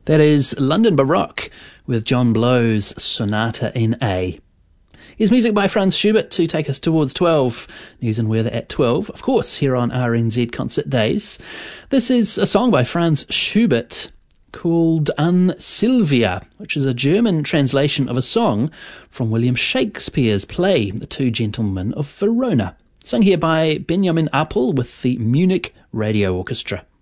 That is London Baroque with John Blow's Sonata in A. Here's music by Franz Schubert to take us towards 12. News and weather at 12, of course, here on RNZ Concert Days. This is a song by Franz Schubert called An Sylvia, which is a German translation of a song from William Shakespeare's play, The Two Gentlemen of Verona, sung here by Benjamin Apel with the Munich Radio Orchestra.